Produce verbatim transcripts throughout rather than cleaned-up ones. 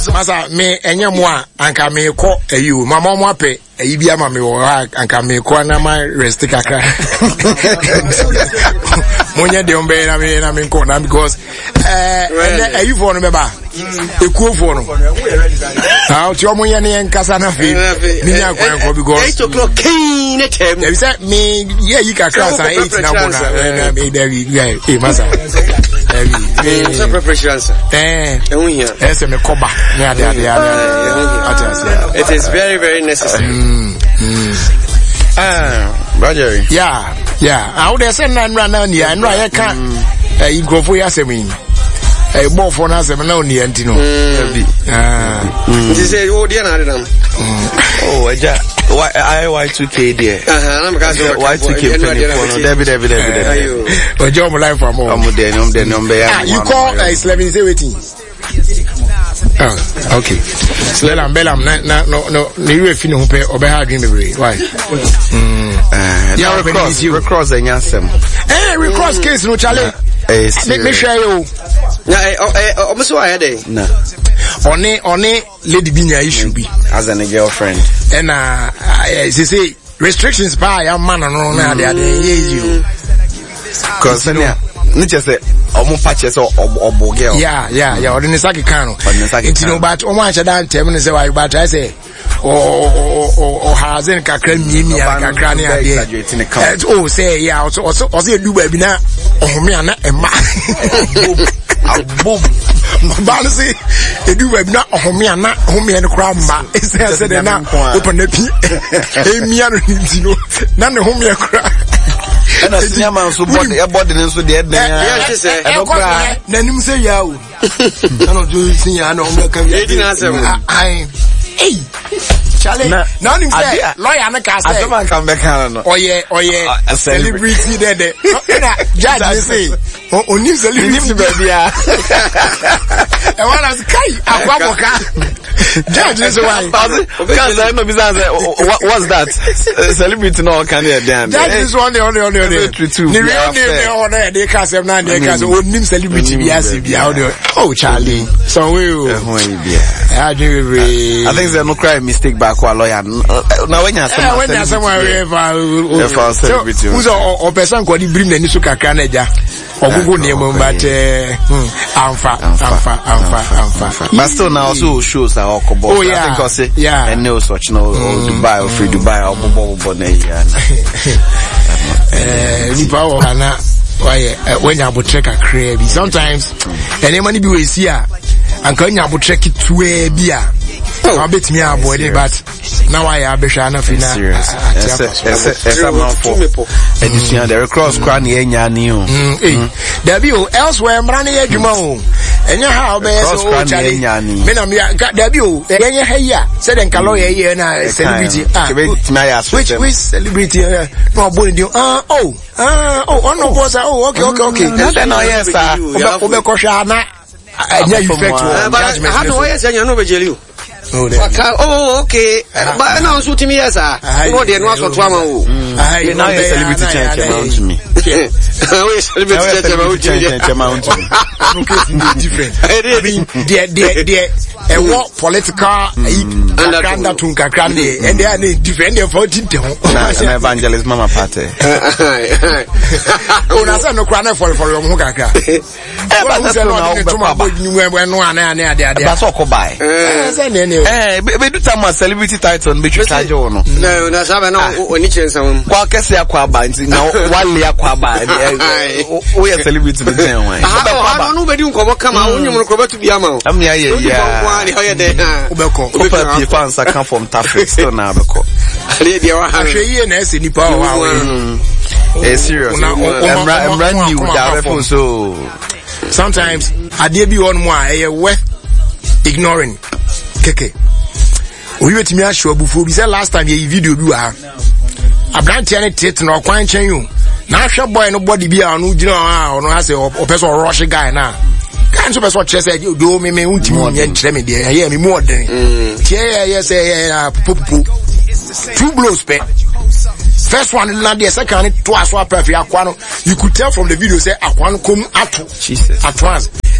Masa me enye mo a anka me ko ayi mama mo ape ayi bia ma me wo anka me ko na ma rest kakra. Monya de ombe na me na me ko na because eh ayi for no be ba. Ekuo for no. Ah ti omo ye ne nkasa na fe. Ni nya kwan ko because eight o'clock keen etem. You say me ye yi kakra sa eight na bona. Na me there we eh masa. Eh so preparation answer. Eh. Ehun here. Ese me koba. Ne ade ade ade. It is very very necessary. Mm. Mm. Ah, Roger. Yeah, yeah. I would say nine run down here, and I can't. You go for your semi. A ball for us, and no near Antino. Ah, you say, oh, dear, I don't oh, I Y two K dear. Uh huh. I'm going to Y two K. David, David, David. But John life for more. I'm there, I'm there, I'm there. You call a eleven is waiting. Oh, okay. Belam, Belam, na no no. You will finish up or be hard dream every. Why? Hmm. Yeah, recross, recross, and yasem. Eh, recross case no chale. Let me show you. Yeah, oh, almost why are they? No. Only, only lady Binya issue be as a girlfriend. And uh, they say restrictions by a man and all that. They you. Cause yeah. Not just say omo patches or or girl. Yeah, yeah, yeah. Or the Nisaki Kano. It's no but o man shada ten minutes say why but I say or or or hazen kakra mimi kakra ne ade. Oh say yeah, also also also do baby na ohome ana ema. Boom. Ba say e do baby na ohome ana ohome ne kra ma. E say say na open na pi. E mi anu ntino. Na ne home kra. And a senior man so body a body and so dead. Yes, sir. I don't Nanim say yaw. I don't do senior I know I hey Charlie now him say lawyer na ka say man come back no. Oh yeah, oh yeah. Celebrity there there. Judge say onim celebrity baby ah. E wanna say akwa boka. Judge say why? Because I know business what's that? Celebrity no can there damn. Judge this one the only only only. The real name on there they can say na they can say onim celebrity bi as bi audio. Oh Charlie. So we I do I think there's no crime mistake back kwa lawyer. Now when you say when you say whatever celebrity. Who's o person ko di brim na ni so kakra na ja. Ogugu ne mo but eh amfa amfa amfa amfa. But still now also shows that okobo. Oh yeah. I think I say yeah. And no such no Dubai or free Dubai or bobo bobo na here. Eh ni pa o na why when you abotre kakra bi sometimes any money be we see a anka nya abotre kitwe bi a I bet me a boy but now I have Beshana Fina. Yes, I'm not for edition. There cross crown here, Yanio. There be elsewhere, Brani Jumo. And how best cross Yanni. Menam, there be a here, said and Kaloya here and celebrity. Which which celebrity? No, Bundy. Ah, oh, ah, oh, no, was oh, okay, okay, okay. Then I yes, sir. Obekoshana. Yeah, you fact. How do I say you know you? Oh, oh, okay. But now so to me yes sir. What dey no so to am o. I now celebrity change amount to me. We celebrity change amount to me. Different. I mean, there there there a what political under to Kakande and they are different for an evangelist mama party. Oh, na say no kwana for for your Kakaka. Eh, but that's no to my boy you when one na na there there. That's all buy. Eh, we do some celebrity title be charge on. No, na sabe no oni chensa won. Kwa kese akwa ba nti na wale akwa ba. We are celebrity be den wan. Ah, no be di nkobo kama onyum no kroba to bi ama. Am ya ye ya. Ubeko. Opa pi fans come from Tafric still na beko. Ale dia wa ha. Ahwe ye na ese nipa o wa. Eh serious. I'm brand new that so sometimes ade bi won mo a eh worth ignoring. Keke. We wait me show before we said last time ye video bi wa. Abranti ane tit na okwan chen you. Na hwe boy no body bi a no gina a no ha say o person rush guy na. Kan so person chese do me me untimi nye nkyere me de ye me mo den. Tie ye say pupu. Two blows pe. First one na the second to aso apafi akwa no. You could tell from the video say akwa no kom ato. Jesus. At once.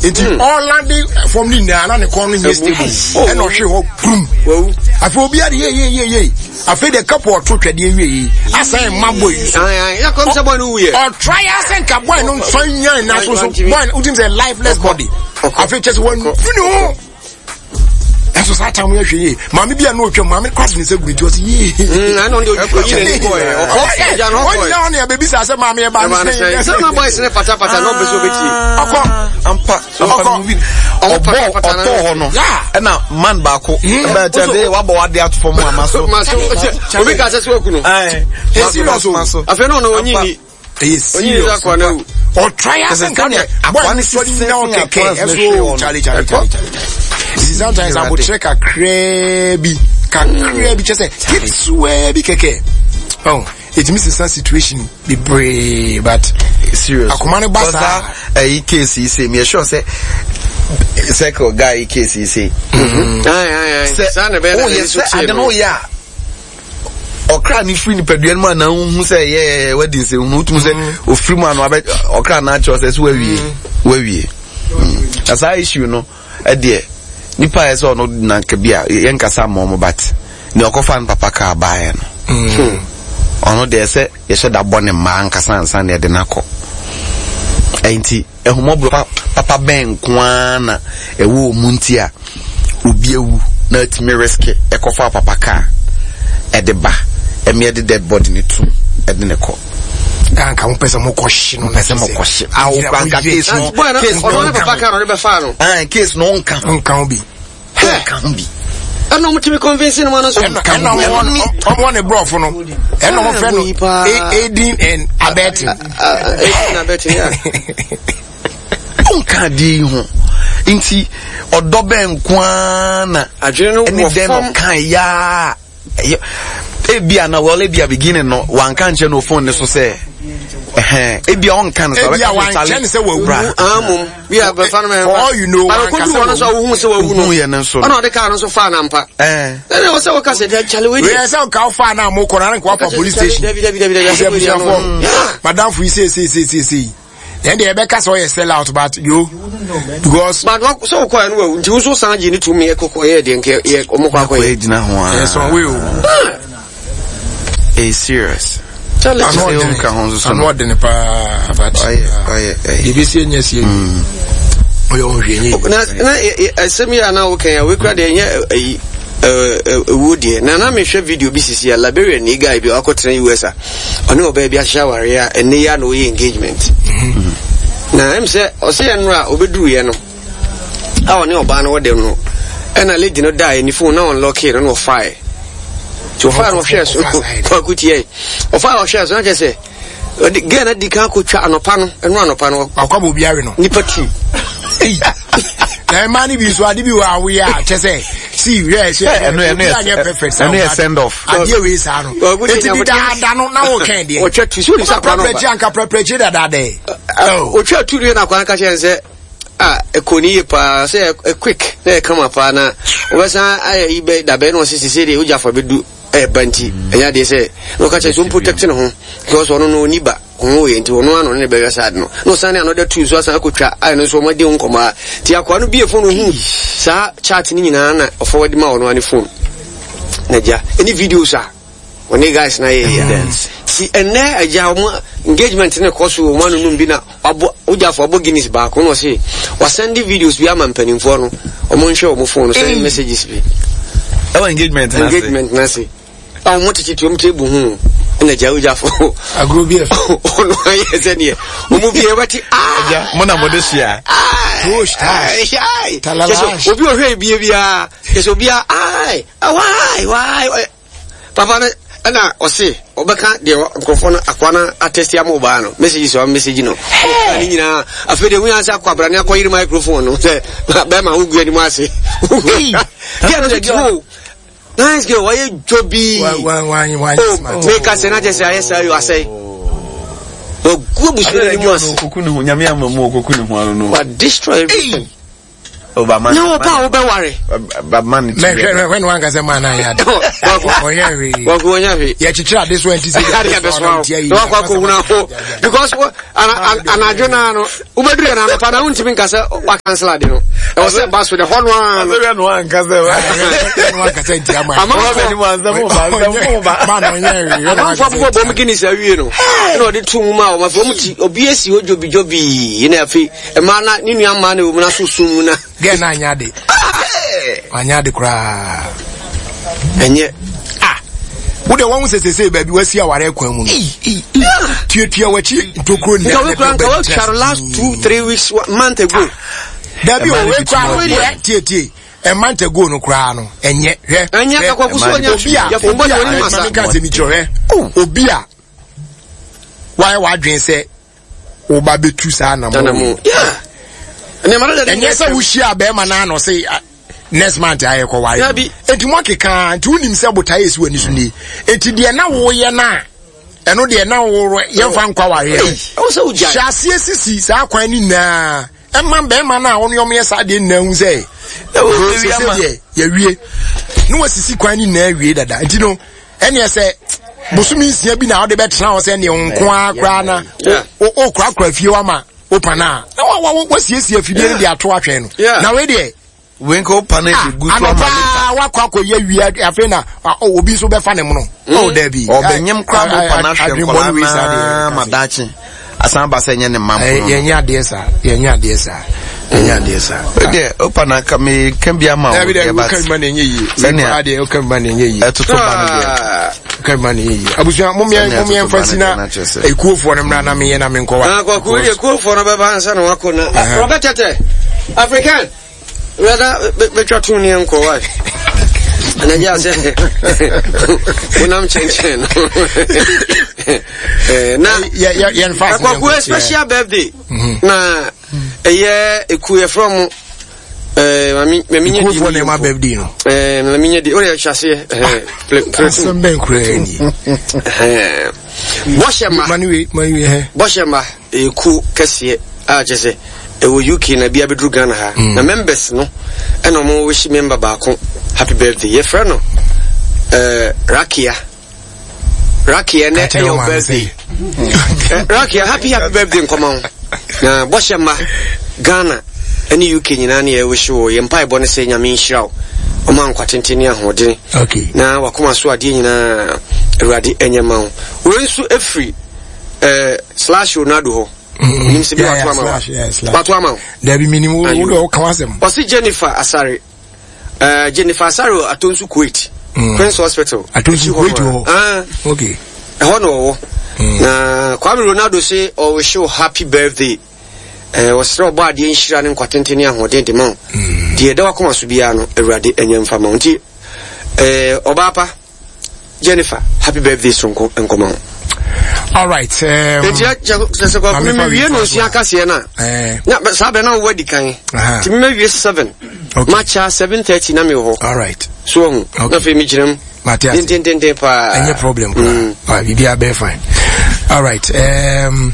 Enti all landing from the na na corner here stable. E no hwe ho prum. Afi obi ade ye ye ye ye. Afi the couple to twede wie. Asan mabo yi. Ah, ya come say boy no we. Or try asan ka boy no so yan na so so boy utim say lifeless body. Afi just one you know. Eso sa tamu ya hwe. Mama bia no otwa mama kwase ni se guriti o se ye. Mm, I know the boy. Okay, ja no boy. Only on ya baby say say mama e ba ni. Say na boy say pata pata no beso beti. Akọ ampa ampa movie. Obo oto no. E na man ba ko. Ba tade wa bo wade atofo mu amaso. Maso. Obi ka say oku no. Eh. Maso. Afi no no onyi ni. Yes. Onyi za kwa na. Or try asan ka boy ni so ni na okeke. Eso Charlie Charlie Charlie. Sometimes I would check a crabby, crabby, just say, it's way be keke. Oh, it misses some situation, be brave, but serious. A command basa, a case, he say, me sure say, second guy, case, he say, aye, aye, aye, oh, yes, I don't know, yeah. Okra ni free ni peduan man na hu say yeah wedding say hu tu say o free man no abet okra na cho say so wawie wawie as I issue no e de nipa eso no na kabia yen kasa mo but ni okofa papa ka baaye no hmm ono de say ye she da bone ma nkasa ansa na de nako enti ehumobro papa ben kwana ewo munti a obi ewu na atime risk ekofa papa ka edeba emi de dead body ni tu edine ko kanka mo pesa mo koshi no pesa mo koshi awu kanka case no case no papa ka no be fa no ah case no nka nka obi nka obi eno mo timi convince no man so nka no mo one bro fo no eno mo fe no aiding and abetting aiding and abetting ya nka di ho nti odo ben kwana adwene no wo fom kan ya ebia na wole bia beginning no wan kan che no phone ne so say eh ebia on kan so ebia wan kan say wa wura amum bia be fa no me all you know wan kan say so wo hu say wa hu no ye ne so ona de ka no so fa na mpa eh na wo say wo ka say de chale we we say ka fa na mo ko na ko fa police station David David David madam fu say say say say then the Rebecca saw you sell out but you because but what so ko anu nti wo so san je ni to me ekoko ye de nke ye omokwa ko ye dina ho a yes on we eh serious chale I know the pa but the B C N C oyo hwenye na na asemi ya na wo kan ya we kra de ye eh woodie na na me hwe video bi sisi ya Liberian ni guy bi akotra U S a oni oba bi a shower ya ene ya no engagement na em say o say enra obeduru ye no a oni oba no wode no e na lady no die ni phone na unlock it no fire to fire no share so ko kutie o fire o share so na say again na dika ko twa anopa no enu anopa no akwa bo biare no nipa ti na mani bi so ade bi wa we a chese see yes eno eno perfect eno send off ade we sa no eti bi da da no na wo kan de o twa tu so ni sa pa no ba anka prepare da da de o twa tu ni na kwa ka chense ah ekoni pa say a quick na e come pa na o ba san ayi be da be no sisi se de o jafa be du e banti eya de say no ka che so protect no ho because ono no niba oh enti ono ano ne be sad no no san another two so san akotwa ai no so mo de nkoma ti akwa no bie phone hu sa chat ni nyina na forward ma ono ani phone na ja any videos ah oni guys na ye dance si ene aja mo engagement ne koso mo anu num bi na abo oja fo abo Guinness ba ko no say wa send videos bi am mpanimfo no o mo nhwe o mo phone send messages bi e engagement na engagement na say ah mo titi to mo tebu hu na ja oja fo agro bi e ono aye se ne o mo bi e wati ah mo na modeshia push ai talala obi o hwe bi bia keso bia ai why why papa na ana osi obeka de nkrofo na akwana attest ya mo ba no message so message no ani nyina afede hu ansa kwabra ne akoyiri microphone no say ba ma ugu ani mo ase ya no de go nice girl why you jobi why why why make us na just say yes you are say no go busu ni mo ase kokunu hu nyame amamu kokunu hu anu no what destroy everything Obama. No, pa obeware. Batman. Me when one gase man na ya. Oyewe. Wagu onyawe. Ya chichira this one tisi. No kwa ko huna ho. Because anadwona no ubedure na pa na untimi nkasa wa cancel ade no. E was say bass with the horn one. Azewe no one nkasa wa. One kasa nti ama. Ama Wa ni mwanza mo ba. Man oyewe. Ama fa bo bo mkini se awie no. Na odi tum ma o ma fo muti obi esi ojobi jobi ina afi e ma na ni nua ma na o na so sum na. Ge na anyade. Anyade kra. Enye. Ah. Wo de won sesese ba bi wasi aware kwan mu no. Tie tie wachi ntokro ni. Ka we kran ka we char last two three weeks month ago. Dabi o we kran we tie tie. A month ago no kra no. Enye. Hwe. Enye ka kwa kuso nya. Ya fombo ni woni masa. Ka se mi chore. Obi a. Why wa dwen se o ba betu sa na mo. Yeah. And the and yes, I wish you a bear man or say next month I call why. Eti mo keka nti unim se botae esu ani so ni. Eti de na wo ye na. Eno de na wo ye fa nkwa ware. O se uja. Hyase sisi sa kwan ni na. E man be man na won yom ye sa de na hu se. E wo se ye wie. No wasisi kwan ni na wie dada. Nti no ene se bosumi sia bi na wo de betra wo se ne nko akra na. O o kra kra fie wa ma. Opana na wa wa wasiesie afidie ne de ato atwe no na we de we nko opana de gu so ma wa kwa kwa ye wi afi na obi so be fa ne mu no o da bi o benyem kra mo opana hwe ko na madachi asan ba se nye ne mam ye nya de sa ye nya de sa ye nya de sa de opana ka me kan bia ma o de ba kan ma ne nye yi se ne ade o kan ma ne nye yi etoto ba no de kan ma ne yi abusu mo me mo me fasina ekuofo ne mra na me ye na me nko wa ah kwa ku ekuofo no be ba ansa na wako na Robert Tete African rather be try to ne nko wa ana ja se unam chenchen eh na ya ya ya fast kwa ku special birthday na eye ekuye from eh mami mami nye di ko ne ma birthday no eh mami nye di o ya chase eh president ben kreni eh boshema mani mani he boshema eku kese a jese e wo U K na bia bedru Ghana ha na members no e no mo wish member baako happy birthday ye friend no eh Rakia Rakia na your birthday Rakia happy happy birthday come na boshema Ghana any U K nyina na ye wish wo ye mpa ebo ne se nyame nhiraw o man kwatenteni ahode okay na wakoma so ade nyina Awurade enyema wo we nso efri eh slash Ronaldo ho nim se bi watwa ma watwa ma da bi minimum wo do ka wasem o si Jennifer Asare eh Jennifer Asare atonsu Kuwait Prince Hospital atonsu Kuwait ho ah okay e ho no na Kwame Ronaldo say o wish you happy birthday eh was ro ba de nhira ne nkwatenteni ahode de ma de de wakoma so bia no Awurade enyemfa ma nti eh obapa Jennifer happy birthday sonko enkoma. All right um etia se kwa me wie no sia kase na eh na sabe na wadi kan ti me wie seven match seven thirty na me ho. All right so hu na fe mi giram Matias tin tin tin pa any problem ah we be be fine. All right um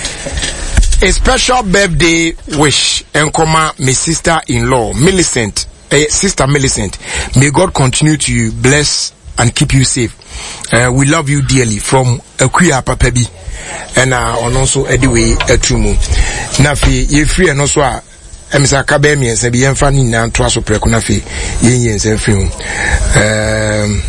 a special birthday wish enkoma my sister-in-law Millicent, eh, sister Millicent. May God continue to bless and keep you safe. Uh, we love you dearly from Akuya Papa B. And uh, also anyway Etumu. Nafi ye free and also uh, Emisa Kabemi and Sabi Enfani Nan Twaso Prekunafi Yen and Film. Um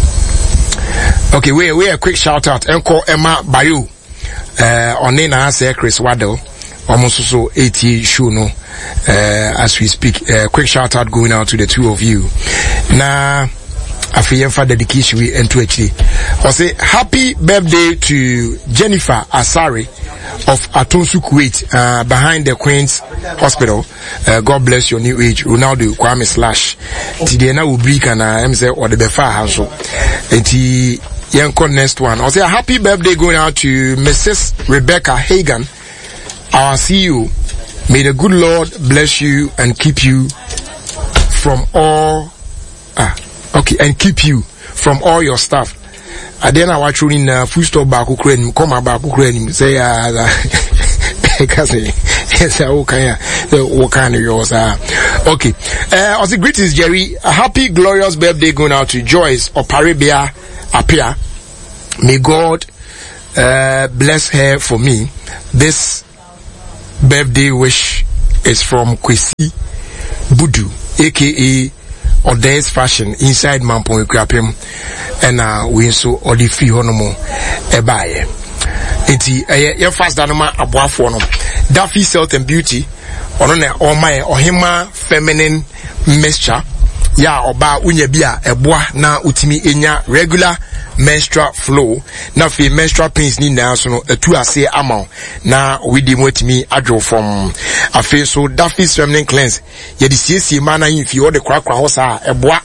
okay, we we a quick shout out. Enko Emma Bayo. Uh on Nina say Chris Waddle. Almost also eighty show no uh as we speak. Uh, quick shout out going out to the two of you. Now Afiyen for dedication we into actually. I say happy birthday to Jennifer Asare of Atonsu Kuwait, uh, behind the Queen's Hospital. Uh, God bless your new age. Ronaldo Kwame Slash. Today now we break and I am say or the Befa house. And the young next one. I say a happy birthday going out to Missus Rebecca Hagan, our C E O. May the good Lord bless you and keep you from all ah okay, and keep you from all your stuff. And then I watch you in uh, food store back Ukraine, come back Ukraine, say, uh, Yes, okay. What kind of yours are? Okay. Uh, also, greetings, Jerry. A happy, glorious birthday going out to Joyce of Paribia Apia. May God uh, bless her for me. This birthday wish is from Kwesi Budu, aka Odes Fashion, inside Mampong Krapim, and uh, we so or the fee honomo ebaye. Eti eh your fast danoma aboafo no. Daffy's Health and Beauty ono na o my ohima feminine mixture ya oba unya bia eboa na utimi enya regular menstrual flow na fi menstrual pains ni na so no atu ase ama na we di motimi adwo from afi so Daffy's feminine cleanse ye di siesie ma na yin fi o de kwakwa ho sa eboa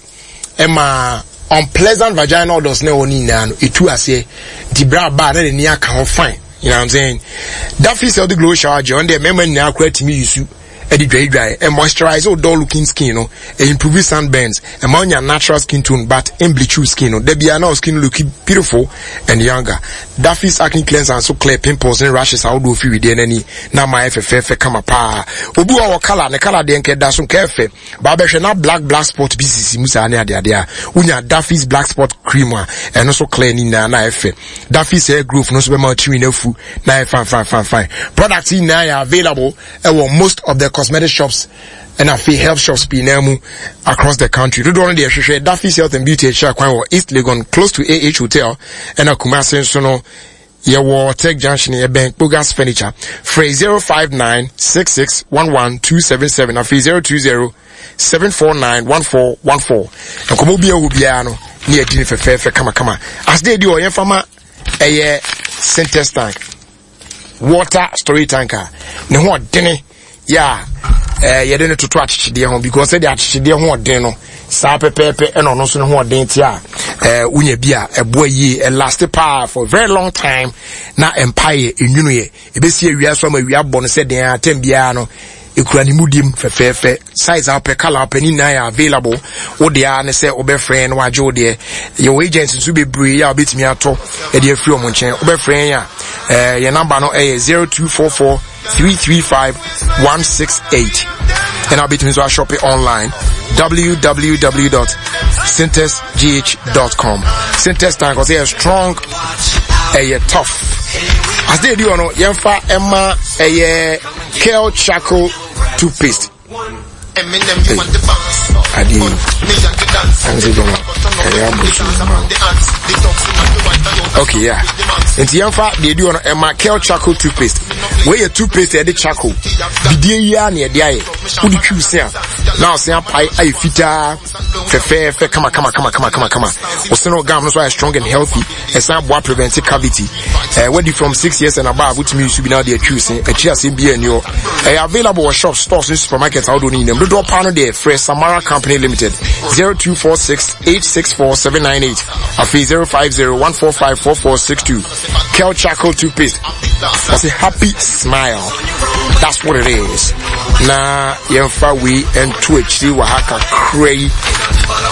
ema unpleasant vaginal odors na oni na no etu ase di bra ba na ni aka ho fine. You know what I'm saying? Daffy's Healthy Glow Shower Gel on the member now create me use Eddie dry dry and moisturize all dull looking skin, you know, and improve sunburns among your natural skin tone, but in bleach skin, you know, there be now skin looking beautiful and younger. Daffy's acne cleanser and so clear pimples and rashes out do feel with any now my F F F come apart. Obu our color, the color then get that some careful. Barbesha now black black spot B C C Musa near there there. Unya Daffy's black spot creamer and also clean in na F. Daffy's hair growth no super much in a food. Now fine fine fine fine. Products in now available at most of the cosmetic shops and a fee health shops Pinemu across the country. Do only the share Daffy's Health and Beauty at Kwan East Legon close to A H Hotel and a Kumasi Sono Yawo Tech Junction in Bank Bogas Furniture. Phrase zero five nine six six one one two seven seven a fee zero two zero seven four nine one four one four. And Komobia Ubiano near Dini Fefe Kama Kama. As they do a farmer a Syntex tank. Water storage tanker. No what Dini. Yeah, eh, you didn't to touch the home because they actually dear one deno, sape pepe, and on also one dentia, eh, unya bia, a boy ye, a lasted power for a very long time, now empire in Unie. A bit we are some we are born said they are ten biano, a cranimudium for fair fair, size up a color penina available, or the are say obe friend, why Joe dear, your agents to be bree, I'll beat me at all, a dear few monchen, obe friend, ya, eh, your number no a zero two four four. three three five one six eight and I'll be to our shop online w w w dot syntex g h dot com. Syntex tank because they are strong a tough as they do no yemfa emma a kale charcoal toothpaste. Hey, I did. Okay, yeah. In Tianfa, they do on a Markel charcoal toothpaste. Where your toothpaste at the charcoal. The dear near the eye. Who did you say? Now, say, I fita, fair, fair, come on, come on, come on, come on, come on, come on. Osino gum is why strong and healthy. And some boy preventive cavity. Uh, where from six years and above, which means you be now they're choosing a chair in B and your available shop stores in supermarkets. How do you need them? The door panel there, Fresh Samara Company Limited. zero two four six eight six four seven nine eight. A fee zero five zero one four five four four six two. Kel Charcoal Toothpaste. That's a happy smile. That's what it is. Na yemfa we and twitch the wahaka cray